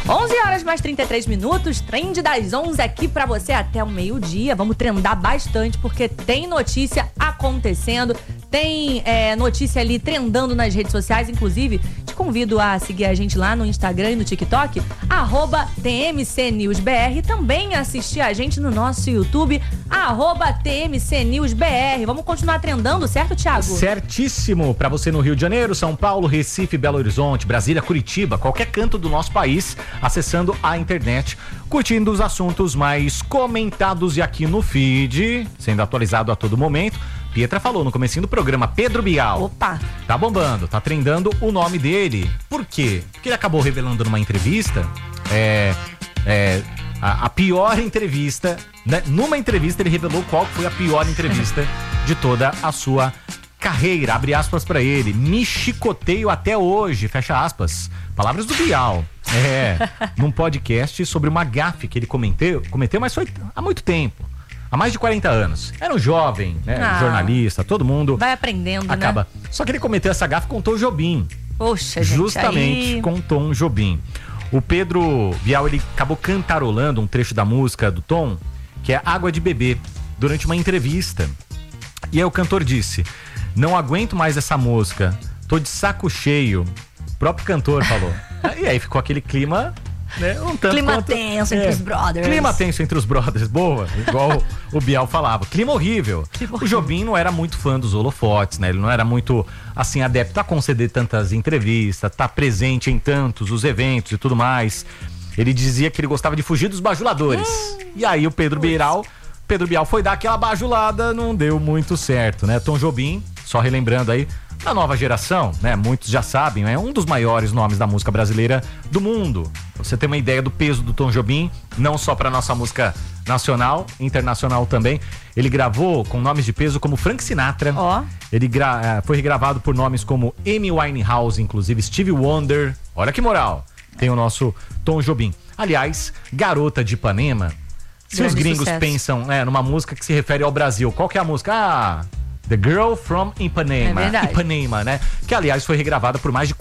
11 horas mais 33 minutos, trend das 11 aqui pra você até o meio-dia. Vamos trendar bastante porque tem notícia acontecendo, tem notícia ali trendando nas redes sociais. Inclusive, te convido a seguir a gente lá no Instagram e no TikTok, @TMCNewsBR, e também assistir a gente no nosso YouTube, @TMCNewsBR. Vamos continuar trendando, certo, Thiago? Certíssimo. Pra você no Rio de Janeiro, São Paulo, Recife, Belo Horizonte, Brasília, Curitiba, qualquer canto do nosso país, acessando a internet, curtindo os assuntos mais comentados e aqui no feed, sendo atualizado a todo momento. Pietra falou no comecinho do programa, Pedro Bial. Opa! Tá bombando, tá trendando o nome dele. Por quê? Porque ele acabou revelando numa entrevista a pior entrevista, né? Numa entrevista ele revelou qual foi a pior entrevista de toda a sua carreira. Abre aspas pra ele. Me chicoteio até hoje, fecha aspas. Palavras do Bial. Num podcast sobre uma gafe que ele cometeu, mas foi há muito tempo. Há mais de 40 anos. Era um jovem, né? Jornalista, todo mundo vai aprendendo, acaba. né? Só que ele cometeu essa gafe com Tom Jobim. Poxa, gente, justamente aí... com Tom Jobim. O Pedro Bial, ele acabou cantarolando um trecho da música do Tom, que é Água de Beber, durante uma entrevista. E aí o cantor disse: não aguento mais essa música, tô de saco cheio. O próprio cantor falou. E aí ficou aquele clima, né, um tanto clima tenso entre os brothers. Clima tenso entre os brothers, boa, igual o Bial falava. Clima horrível. O Jobim não era muito fã dos holofotes, né? Ele não era muito, assim, adepto a conceder tantas entrevistas, tá presente em tantos os eventos e tudo mais. Ele dizia que ele gostava de fugir dos bajuladores. E aí o Pedro Bial foi dar aquela bajulada, não deu muito certo, né? Tom Jobim, só relembrando aí, a nova geração, né? Muitos já sabem, é um dos maiores nomes da música brasileira do mundo. Você tem uma ideia do peso do Tom Jobim, não só para nossa música nacional, internacional também. Ele gravou com nomes de peso como Frank Sinatra. Ele foi regravado por nomes como Amy Winehouse, inclusive Stevie Wonder. Olha que moral. Tem o nosso Tom Jobim. Aliás, Garota de Ipanema. Se os gringos pensam numa música que se refere ao Brasil, qual que é a música? The Girl from Ipanema. Ipanema, né? Que, aliás, foi regravada por mais de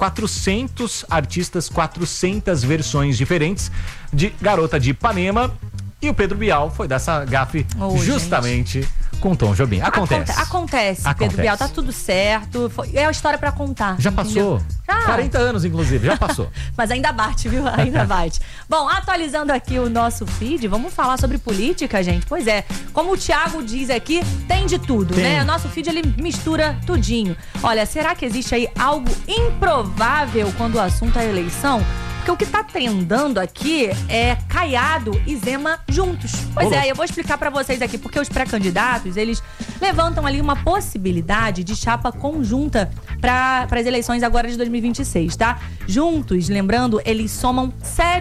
400 artistas, 400 versões diferentes de Garota de Ipanema. E o Pedro Bial foi dessa gafe justamente com Tom Jobim. Acontece, Pedro Bial, tá tudo certo. É uma história pra contar. Já passou. 40 anos, inclusive, já passou. Mas ainda bate, viu? Ainda bate. Bom, atualizando aqui o nosso feed, vamos falar sobre política, gente. Pois é, como o Thiago diz aqui, tem de tudo, né? O nosso feed, ele mistura tudinho. Olha, será que existe aí algo improvável quando o assunto é eleição? Porque o que tá trendando aqui é Caiado e Zema juntos. Pois eu vou explicar pra vocês aqui, porque os pré-candidatos, eles levantam ali uma possibilidade de chapa conjunta para as eleições agora de 2026, tá? Juntos, lembrando, eles somam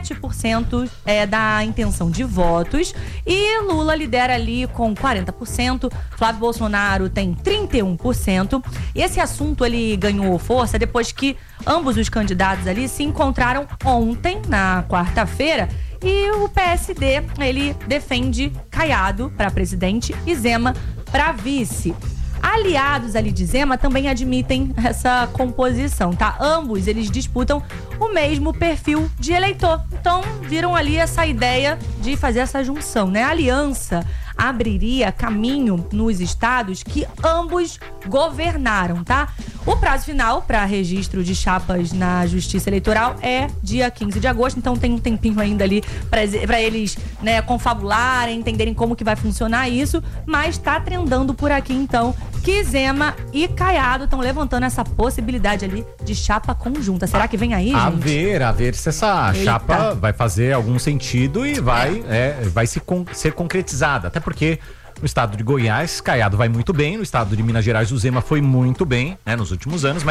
7% da intenção de votos e Lula lidera ali com 40%, Flávio Bolsonaro tem 31%. E esse assunto, ele ganhou força depois que ambos os candidatos ali se encontraram ontem, na quarta-feira, e o PSD, ele defende Caiado para presidente e Zema para vice. Aliados ali de Zema também admitem essa composição, tá? Ambos, eles disputam o mesmo perfil de eleitor. Então, viram ali essa ideia de fazer essa junção, né? A aliança abriria caminho nos estados que ambos governaram, tá? O prazo final para registro de chapas na Justiça Eleitoral é dia 15 de agosto, então tem um tempinho ainda ali para eles, né, confabularem, entenderem como que vai funcionar isso, mas tá trendando por aqui, então, que Zema e Caiado estão levantando essa possibilidade ali de chapa conjunta. Será que vem aí, gente? A ver se essa chapa vai fazer algum sentido e vai ser concretizada. Até porque no estado de Goiás, Caiado vai muito bem, no estado de Minas Gerais, o Zema foi muito bem, né, nos últimos anos,